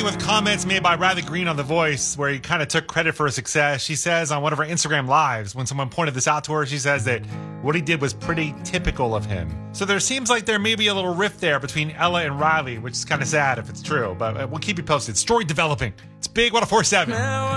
with comments made by Riley Green on The Voice, where he kind of took credit for his success. She says on one of her Instagram lives, when someone pointed this out to her, she says that what he did was pretty typical of him. So there seems like there may be a little rift there between Ella and Riley, which is kind of sad if it's true, but we'll keep you posted. Story developing. It's Big 104.7.